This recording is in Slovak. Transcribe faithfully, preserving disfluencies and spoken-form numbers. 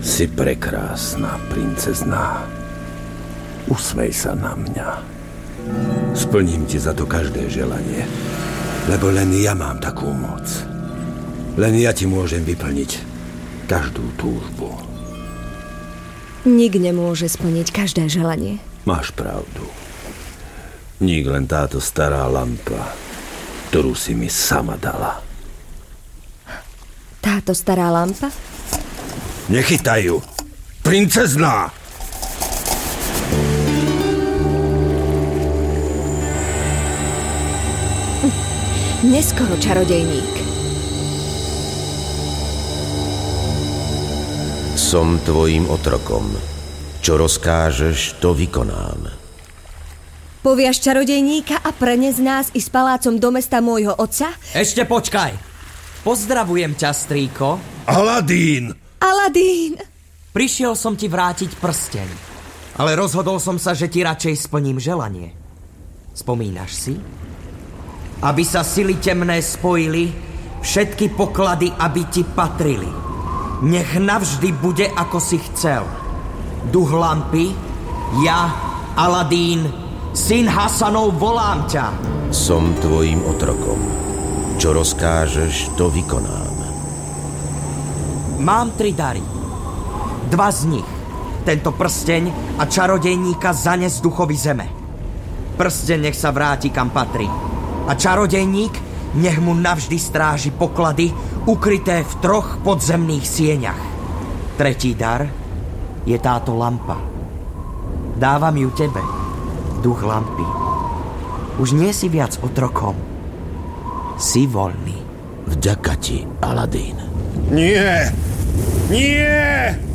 Si prekrásna, princezná. Usmej sa na mňa. Splním ti za to každé želanie, lebo len ja mám takú moc. Len ja ti môžem vyplniť každú túžbu. Nik nemôže splniť každé želanie. Máš pravdu. Nik, len táto stará lampa, ktorú si mi sama dala. Táto stará lampa? Nechytaj ju! Princezná! Neskoro, čarodejník. Som tvojím otrokom. Čo rozkážeš, to vykonám. Poviaš čarodejníka a prenes nás i s palácom do mesta môjho otca? Ešte počkaj. Pozdravujem ťa, strýko. Aladín! Aladín! Prišiel som ti vrátiť prsteň, ale rozhodol som sa, že ti radšej splním želanie. Spomínaš si? Aby sa sily temné spojili, všetky poklady, aby ti patrili. Nech navždy bude, ako si chcel. Duch lampy, ja, Aladín, syn Hasanov, volám ťa. Som tvojím otrokom. Čo rozkážeš, to vykonám. Mám tri dary. Dva z nich. Tento prsteň a čarodejníka zanes duchovi zeme. Prsteň nech sa vráti, kam patrí. A čarodejník nech mu navždy stráži poklady ukryté v troch podzemných sieňach. Tretí dar je táto lampa. Dávam ju tebe, duch lampy. Už nie si viac otrokom. Si voľný. Vďaka ti, Aladín. Nie! Nie!